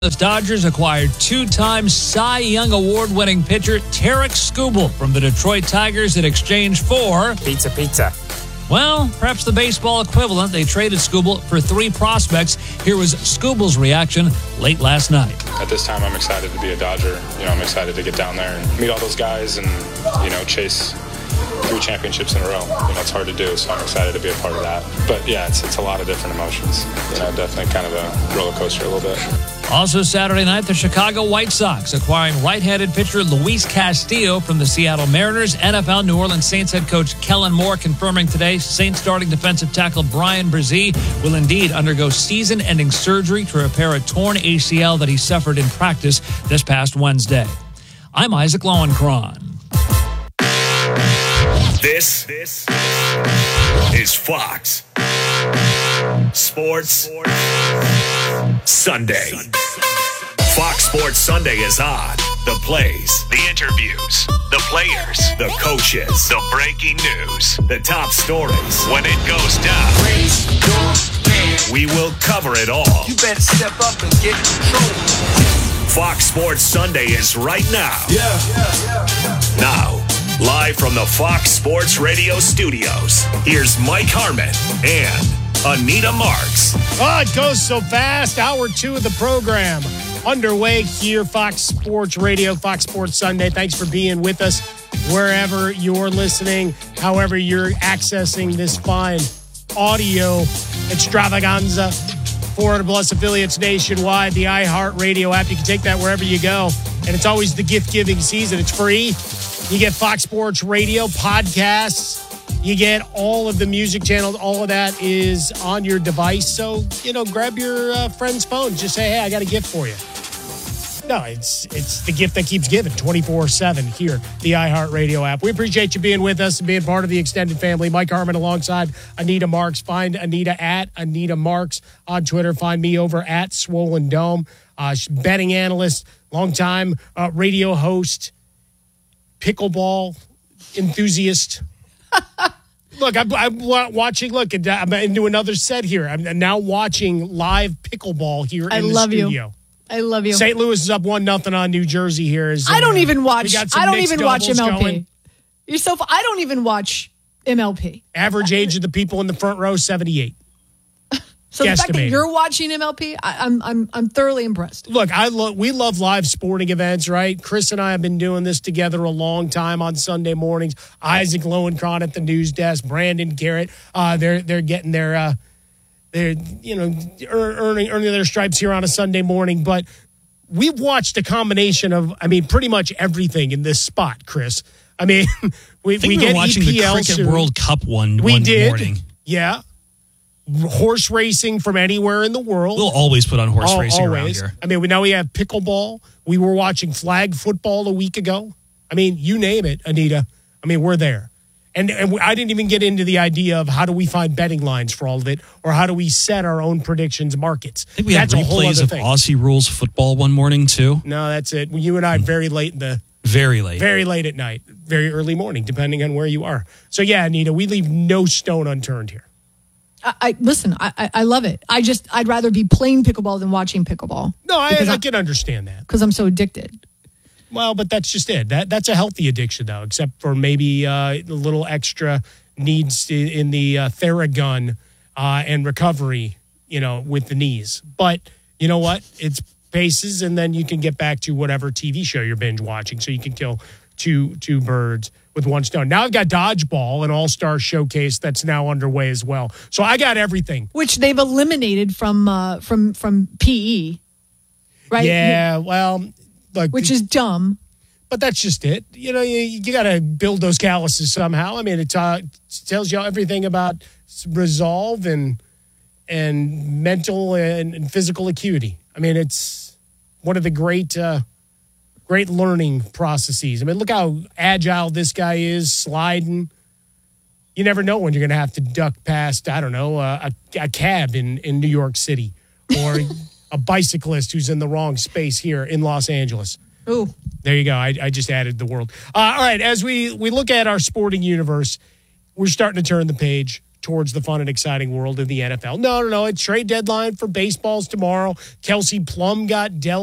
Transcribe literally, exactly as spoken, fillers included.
The Dodgers acquired two-time Cy Young Award-winning pitcher Tarek Skubal from the Detroit Tigers in exchange for... Pizza, pizza. Well, perhaps the baseball equivalent. They traded Skubal for three prospects. Here was Skubal's reaction late last night. At this time, I'm excited to be a Dodger. You know, I'm excited to get down there and meet all those guys and, you know, chase three championships in a row. You know, it's hard to do, so I'm excited to be a part of that. But, yeah, it's, it's a lot of different emotions. You know, definitely kind of a roller coaster a little bit. Also Saturday night, the Chicago White Sox acquiring right-handed pitcher Luis Castillo from the Seattle Mariners. N F L New Orleans Saints head coach Kellen Moore confirming today Saints starting defensive tackle Brian Brzee will indeed undergo season-ending surgery to repair a torn A C L that he suffered in practice this past Wednesday. I'm Isaac Lowenkron. This, this is Fox Sports Sunday. Fox Sports Sunday is on. The plays, the interviews, the players, the coaches, the breaking news, the top stories. When it goes down, we will cover it all. You better step up and get control. Fox Sports Sunday is right now. Yeah, yeah, yeah, yeah. Now, live from the Fox Sports Radio studios, here's Mike Harmon and Anita Marks. Oh, it goes so fast. Hour two of the program underway here, Fox Sports Radio, Fox Sports Sunday. Thanks for being with us wherever you're listening, however you're accessing this fine audio extravaganza. four hundred plus affiliates nationwide, the iHeartRadio app. You can take that wherever you go. And it's always the gift-giving season. It's free. You get Fox Sports Radio podcasts. You get all of the music channels. All of that is on your device. So, you know, grab your uh, friend's phone. Just say, hey, I got a gift for you. No, it's it's the gift that keeps giving twenty-four seven here, the iHeartRadio app. We appreciate you being with us and being part of the extended family. Mike Harmon alongside Anita Marks. Find Anita at Anita Marks on Twitter. Find me over at Swollen Dome. Uh, betting analyst, longtime uh, radio host, pickleball enthusiast. Look, I'm, I'm watching. Look, I'm into another set here. I'm now watching live pickleball here in I the love studio. You. I love you. Saint Louis is up one nothing on New Jersey here. Is, I don't uh, even watch. I don't even watch M L P. Going. You're so. I don't even watch M L P. Average age of the people in the front row seventy-eight. So the fact that you're watching M L P, I, I'm I'm I'm thoroughly impressed. Look, I love we love live sporting events, right? Chris and I have been doing this together a long time on Sunday mornings. Isaac Lowenkron at the news desk, Brandon Garrett, uh, they're they're getting their uh, they're you know earning earning their stripes here on a Sunday morning. But we've watched a combination of, I mean, pretty much everything in this spot, Chris. I mean, we I think we, we get were watching E P L the Cricket soon. World Cup one we one did. morning. Yeah. Horse racing from anywhere in the world. We'll always put on horse All, racing always. around here. I mean, we now we have pickleball. We were watching flag football a week ago. I mean, you name it, Anita. I mean, we're there. And, and I didn't even get into the idea of how do we find betting lines for all of it, or how do we set our own predictions markets. I think we that's had a whole replays other of thing. Aussie rules football one morning, too. No, that's it. You and I very late in the... Very late. Very late at night. Very early morning, depending on where you are. So, yeah, Anita, we leave no stone unturned here. I, I listen. I, I I love it. I just I'd rather be playing pickleball than watching pickleball. No, I, I can understand that because I'm so addicted. Well, but that's just it. That that's a healthy addiction, though, except for maybe uh, a little extra needs in, in the uh, Theragun uh, and recovery, you know, with the knees. But you know what? It's paces, and then you can get back to whatever T V show you're binge watching, so you can kill two two birds with one stone. Now I've got Dodgeball, an all-star showcase that's now underway as well. So I got everything. Which they've eliminated from uh, from from P E, right? Yeah, well, like which is dumb. But that's just it. You know, you, you got to build those calluses somehow. I mean, it uh, tells you everything about resolve and and mental and, and physical acuity. I mean, it's one of the great uh, great learning processes. I mean, look how agile this guy is, sliding. You never know when you're going to have to duck past, I don't know, uh, a, a cab in, in New York City or a bicyclist who's in the wrong space here in Los Angeles. Ooh. There you go. I, I just added the world. Uh, all right, as we, we look at our sporting universe, we're starting to turn the page towards the fun and exciting world of the N F L. No, no, no. It's trade deadline for baseball's tomorrow. Kelsey Plum got dealt